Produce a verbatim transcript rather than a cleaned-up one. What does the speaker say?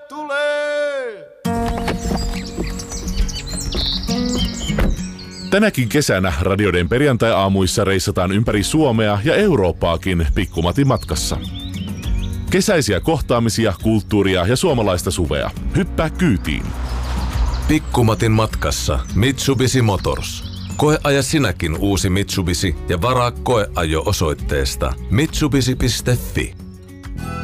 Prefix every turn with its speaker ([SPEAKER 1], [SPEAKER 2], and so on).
[SPEAKER 1] tulee!
[SPEAKER 2] Tänäkin kesänä radioiden perjantai-aamuissa reissataan ympäri Suomea ja Eurooppaakin Pikkumatin matkassa. Kesäisiä kohtaamisia, kulttuuria ja suomalaista suvea. Hyppää kyytiin!
[SPEAKER 3] Pikkumatin matkassa Mitsubishi Motors. Koeaja sinäkin uusi Mitsubishi ja varaa koeajo osoitteesta mitsubishi piste fi.